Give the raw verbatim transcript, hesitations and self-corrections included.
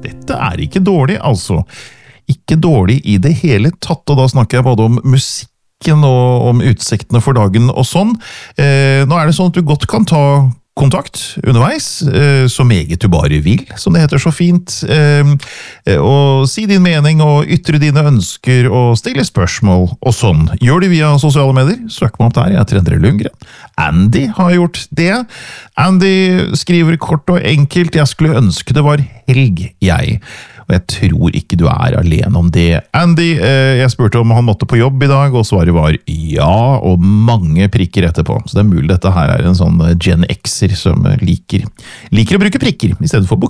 dette er ikke dårlig, altså. Ikke dårlig i det hele tatt, og da snakker jeg både om musikken og om utsiktene for dagen og sånn. Eh, nå er det sånn at du godt kan ta kontakt underveis, eh, så meget du bare vil, som det heter så fint, eh, og si din mening og ytre dine ønsker og stille spørsmål og sånn. Gjør det via sosiale medier, søk meg opp der, jeg heter Endre Lundgren. Andy har gjort det. Andy skriver kort og enkelt, jeg skulle ønske det var helg, jeg. Og jeg tror ikke du er alene om det. Andy, eh, jeg spurte om han måtte på jobb i dag, og svaret var ja, og mange prikker etterpå. Så det er mulig dette her er en sånn Gen Xer som liker, liker å bruke prikker, i stedet for